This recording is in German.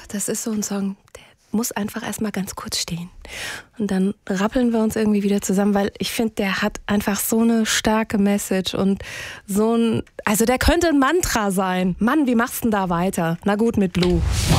das ist so ein Song, der muss einfach erstmal ganz kurz stehen. Und dann rappeln wir uns irgendwie wieder zusammen, weil ich finde, der hat einfach so eine starke Message und also der könnte ein Mantra sein. Mann, wie machst du denn da weiter? Na gut, mit Blue.